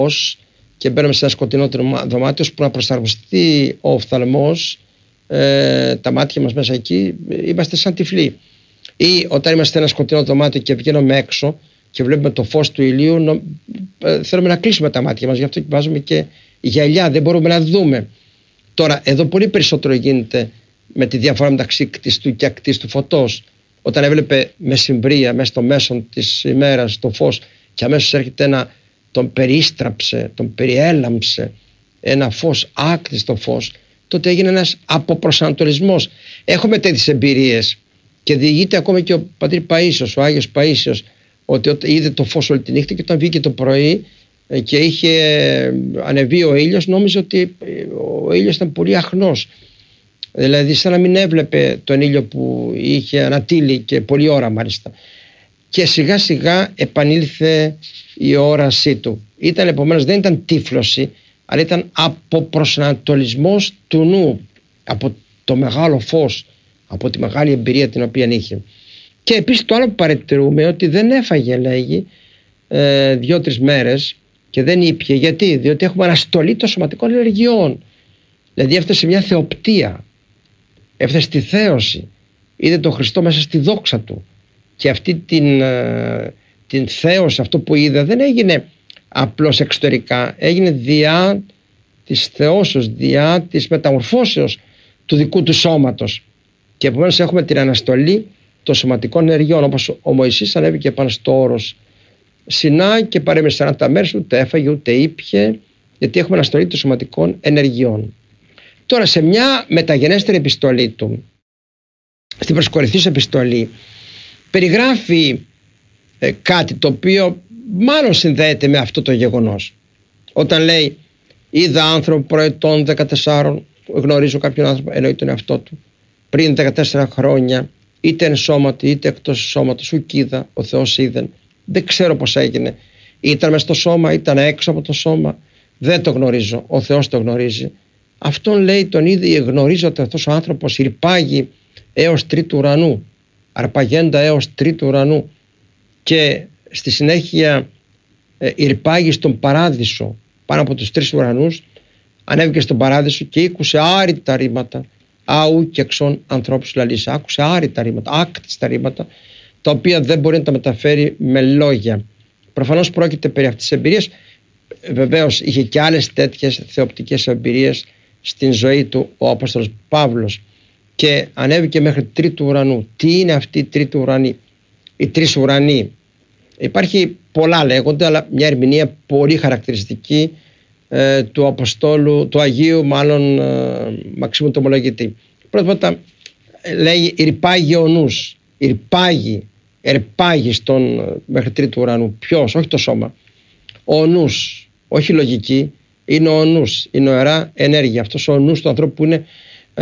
και μπαίνουμε σε ένα σκοτεινό δωμάτιο που να προσαρμοστεί ο οφθαλμός, τα μάτια μας μέσα εκεί, είμαστε σαν τυφλοί. Ή όταν είμαστε σε ένα σκοτεινό δωμάτιο και βγαίνουμε έξω και βλέπουμε το φως του ηλίου, θέλουμε να κλείσουμε τα μάτια μας, γι' αυτό και βάζουμε και γυαλιά, δεν μπορούμε να δούμε. Τώρα εδώ πολύ περισσότερο γίνεται με τη διαφορά μεταξύ κτιστού και ακτίστου φωτός. Όταν έβλεπε μεσημβρία μέσα στο μέσον της ημέρας το φως και αμέσως έρχεται τον περίστραψε, τον περιέλαμψε ένα φως, άκτιστο φως, τότε έγινε ένας αποπροσανατολισμός. Έχουμε τέτοιες εμπειρίες και διηγείται ακόμα και ο πατήρ Παΐσιος, ο Άγιος Παΐσιος, ότι είδε το φως όλη τη νύχτα και όταν βγήκε το πρωί και είχε ανεβεί ο ήλιος, νόμιζε ότι ο ήλιος ήταν πολύ αχνός. Δηλαδή σαν να μην έβλεπε τον ήλιο που είχε ανατείλει και πολλή ώρα μάλιστα. Και σιγά σιγά επανήλθε η όρασή του. Επομένως δεν ήταν τύφλωση, αλλά ήταν αποπροσανατολισμός του νου από το μεγάλο φως, από τη μεγάλη εμπειρία την οποία είχε. Και επίσης το άλλο που παρατηρούμε, ότι δεν έφαγε, λέγει, 2-3 μέρες και δεν ήπιε. Γιατί? Διότι έχουμε αναστολή των σωματικών ενεργειών. Δηλαδή έφτασε σε μια θεοπτία, έφτασε στη θέωση, είδε τον Χριστό μέσα στη δόξα του. Και αυτή την θέωση, αυτό που είδε, δεν έγινε απλώς εξωτερικά, έγινε διά της θεώσεως, διά της μεταμορφώσεως του δικού του σώματος. Και επομένως έχουμε την αναστολή των σωματικών ενεργειών, όπως ο Μωυσής ανέβηκε πάνω στο όρος Σινά και παρέμεινε 40 μέρες, ούτε έφαγε ούτε ήπιε, γιατί έχουμε αναστολή των σωματικών ενεργειών. Τώρα σε μια μεταγενέστερη επιστολή του, στην προς Κορινθίους επιστολή, περιγράφει κάτι το οποίο μάλλον συνδέεται με αυτό το γεγονός. Όταν λέει, είδα άνθρωπο προετών 14, γνωρίζω κάποιον άνθρωπο, εννοεί τον εαυτό του, πριν 14 χρόνια, είτε εν σώματι είτε εκτός σώματος, ουκ είδα, ο Θεός είδεν. Δεν ξέρω πώς έγινε. Ήταν μες στο σώμα, ήταν έξω από το σώμα. Δεν το γνωρίζω. Ο Θεός το γνωρίζει. Αυτόν, λέει, τον είδε, γνωρίζω ότι αυτός ο άνθρωπος irpάγει έως τρίτου ουρανού. Αρπαγέντα έως τρίτου ουρανού. Και στη συνέχεια irpάγει στον παράδεισο πάνω από τους 3 ουρανούς. Ανέβηκε στον παράδεισο και ήκουσε άρρητα ρήματα. Άου και εξών ανθρώπους λαλείς. Άκουσε άρρητα ρήματα, άκτιστα ρήματα, τα οποία δεν μπορεί να τα μεταφέρει με λόγια. Προφανώς πρόκειται περί αυτής της εμπειρίας. Βεβαίως είχε και άλλες τέτοιες θεοπτικές εμπειρίες στην ζωή του ο Απόστολος Παύλος και ανέβηκε μέχρι τρίτου ουρανού. Τι είναι αυτή η τρίτη ουρανή? Οι 3 ουρανοί. Υπάρχει πολλά λέγονται, αλλά μια ερμηνεία πολύ χαρακτηριστική του Αποστόλου, του Αγίου μάλλον Μαξίμου του Ομολογητή. Πρώτα λέει irpάγει ο νους, ερπάγει μέχρι τρίτου ουρανού. Ποιος? Όχι το σώμα. Ο νους, όχι λογική, είναι ο νους, η νοερά ενέργεια. Αυτός ο νους του ανθρώπου που είναι,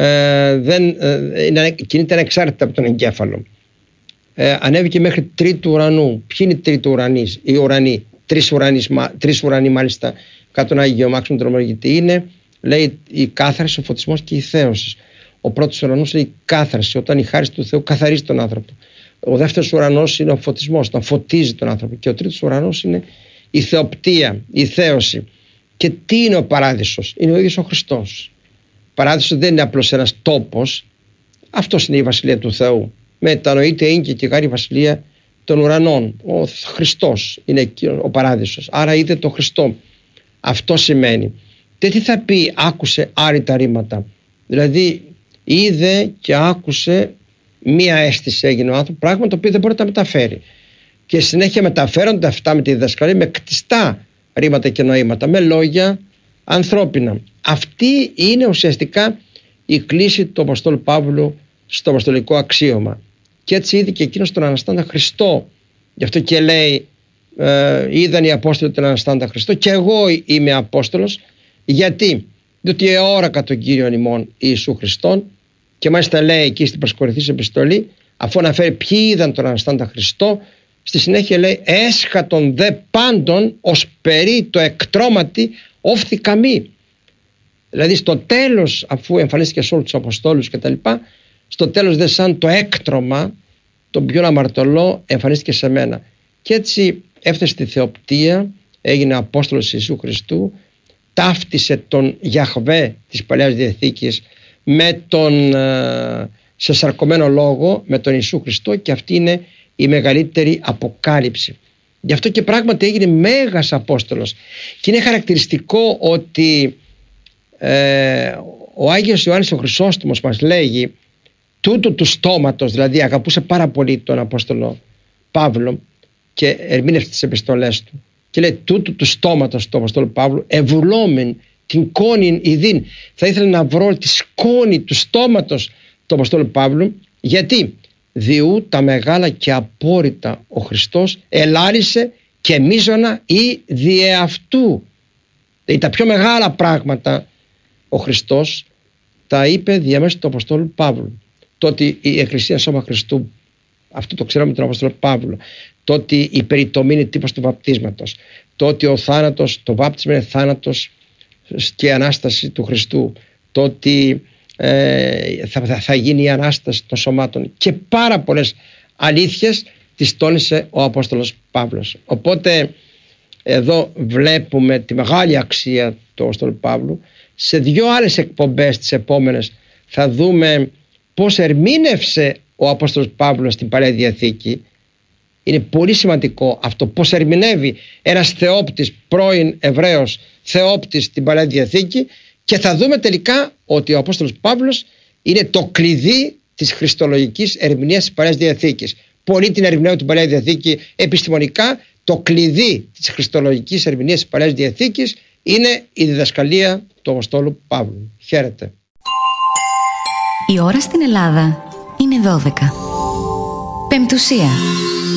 κινείται ανεξάρτητα από τον εγκέφαλο. Ανέβηκε μέχρι τρίτου ουρανού. Ποιοι είναι οι τρίτου ουρανείς? Οι ουρανοί, 3 ουρανοί μάλιστα, κάτω τον Άγιο Μάξιμο του Ομολογητή, είναι, λέει, η κάθαρση, ο φωτισμός και η θέωση. Ο πρώτος ουρανός είναι η κάθαρση, όταν η χάρις του Θεού καθαρίζει τον άνθρωπο. Ο δεύτερος ουρανός είναι ο φωτισμός, όταν φωτίζει τον άνθρωπο. Και ο τρίτος ουρανός είναι η θεοπτία, η θέωση. Και τι είναι ο παράδεισος? Είναι ο ίδιος ο Χριστός. Ο παράδεισος δεν είναι απλώς ένας τόπος, αυτός είναι η βασιλεία του Θεού. Μετανοείται είναι και γάρη βασιλεία των ουρανών. Ο Χριστός είναι ο παράδεισος. Άρα είδε το Χριστό. Αυτό σημαίνει. Και τι θα πει άκουσε άρρητα ρήματα? Δηλαδή είδε και άκουσε μία αίσθηση, έγινε ο άνθρωπος, πράγμα το οποίο δεν μπορεί να τα μεταφέρει. Και συνέχεια μεταφέρονται αυτά με τη διδασκαλία με κτιστά ρήματα και νοήματα, με λόγια ανθρώπινα. Αυτή είναι ουσιαστικά η κλίση του Αποστόλου Παύλου στο αποστολικό αξίωμα. Και έτσι είδε και εκείνος τον αναστάντα Χριστό. Γι' αυτό και λέει, είδαν οι Απόστολοι τον αναστάντα Χριστό και εγώ είμαι Απόστολος. Γιατί? Διότι εόρακα τον Κύριον ημών Ιησού Χριστόν. Και μάλιστα λέει εκεί στην προς Κορινθίους επιστολή, αφού αναφέρει ποιοι είδαν τον αναστάντα Χριστό, στη συνέχεια λέει, έσχατον δε πάντων ως περί το εκτρώματι όφθηκα μη. Δηλαδή στο τέλος, αφού εμφανίστηκε σε όλους τους Αποστόλους και τα λοιπά, στο τέλος δε σαν το έκτρωμα, τον πιο αμαρτωλό, εμφανίστηκε σε μένα. Και έτσι έφτασε στη θεοπτία, έγινε Απόστολος Ιησού Χριστού, ταύτισε τον Γιαχβέ της Παλαιάς Διαθήκης με τον σε σαρκωμένο λόγο, με τον Ιησού Χριστό, και αυτή είναι η μεγαλύτερη αποκάλυψη. Γι' αυτό και πράγματι έγινε Μέγας Απόστολος, και είναι χαρακτηριστικό ότι ο Άγιος Ιωάννης ο Χρυσόστομος μας λέγει τούτου του στόματος, δηλαδή αγαπούσε πάρα πολύ τον Απόστολο Παύλο και ερμήνευσε τις επιστολές του, και λέει τούτου του στόματος του Απόστολου Παύλου ευουλόμεν την κόνην ιδίν. Θα ήθελα να βρω τη σκόνη του στόματος του Απόστολου Παύλου, γιατί διού τα μεγάλα και απόρριτα ο Χριστός ελάρισε και μείζωνα ή διε αυτού. Τα πιο μεγάλα πράγματα ο Χριστός τα είπε διαμέσου του Αποστόλου Παύλου. Το ότι η Εκκλησία Σώμα Χριστού, αυτό το ξέραμε τον Απόστολο Παύλο. Το ότι η περιτομή είναι τύπος του βαπτίσματος. Το ότι ο θάνατος, το βάπτισμα είναι θάνατος και Ανάσταση του Χριστού. Το ότι θα γίνει η Ανάσταση των σωμάτων, και πάρα πολλές αλήθειες τις τόνισε ο Απόστολος Παύλος. Οπότε εδώ βλέπουμε τη μεγάλη αξία του Απόστολου Παύλου. Σε 2 άλλες εκπομπές τις επόμενες θα δούμε πώς ερμήνευσε ο Απόστολος Παύλος την Παλαιά Διαθήκη. Είναι πολύ σημαντικό αυτό, πώς ερμηνεύει ένας θεόπτης, πρώην Εβραίος θεόπτης, την Παλαιά Διαθήκη, και θα δούμε τελικά ότι ο Απόστολος Παύλος είναι το κλειδί της χριστολογικής ερμηνείας της Παλαιάς Διαθήκης. Πολλοί την ερμηνεύουν την Παλαιά Διαθήκη επιστημονικά. Το κλειδί της χριστολογικής ερμηνείας της Παλαιάς Διαθήκης είναι η διδασκαλία του Αποστόλου Παύλου. Χαίρετε. Η ώρα στην Ελλάδα είναι 12. Πεμπτουσία.